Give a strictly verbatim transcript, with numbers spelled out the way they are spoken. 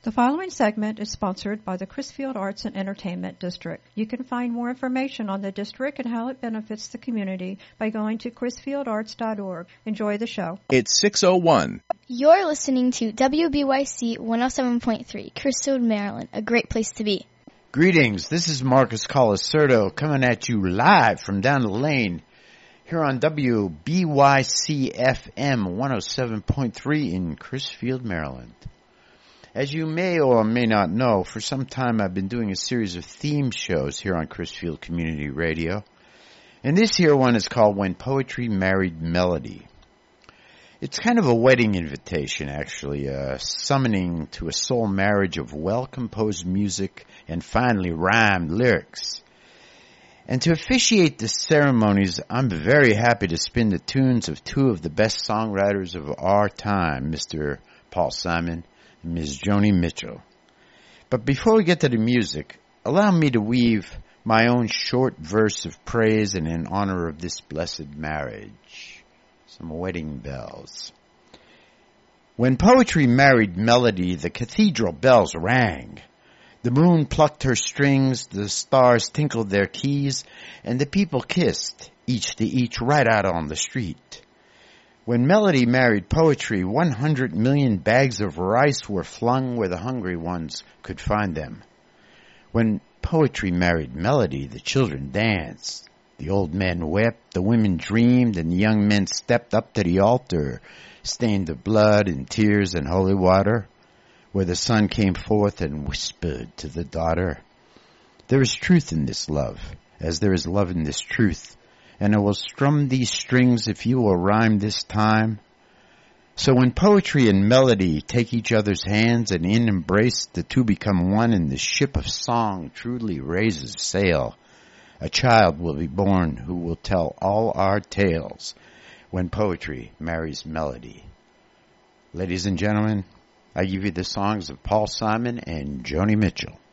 The following segment is sponsored by the Crisfield Arts and Entertainment District. You can find more information on the district and how it benefits the community by going to crisfield arts dot org. Enjoy the show. It's six oh one. You're listening to W B Y C one oh seven point three, Crisfield, Maryland, a great place to be. Greetings, this is Marcus Colacerto coming at you live from down the lane here on W B Y C F M one oh seven point three in Crisfield, Maryland. As you may or may not know, for some time I've been doing a series of theme shows here on Crisfield Community Radio. And this here one is called When Poetry Married Melody. It's kind of a wedding invitation, actually, a summoning to a soul marriage of well-composed music and finely rhymed lyrics. And to officiate the ceremonies, I'm very happy to spin the tunes of two of the best songwriters of our time, Mister Paul Simon and Miz Joni Mitchell. But before we get to the music, allow me to weave my own short verse of praise and in honor of this blessed marriage. Some wedding bells. When poetry married melody, the cathedral bells rang. The moon plucked her strings, the stars tinkled their keys, and the people kissed, each to each, right out on the street. When melody married poetry, one hundred million bags of rice were flung where the hungry ones could find them. When poetry married melody, the children danced. The old men wept, the women dreamed, and the young men stepped up to the altar, stained of blood and tears and holy water, where the son came forth and whispered to the daughter, "There is truth in this love, as there is love in this truth, and I will strum these strings if you will rhyme this time." So when poetry and melody take each other's hands and in embrace, the two become one, and the ship of song truly raises sail. A child will be born who will tell all our tales when poetry marries melody. Ladies and gentlemen, I give you the songs of Paul Simon and Joni Mitchell.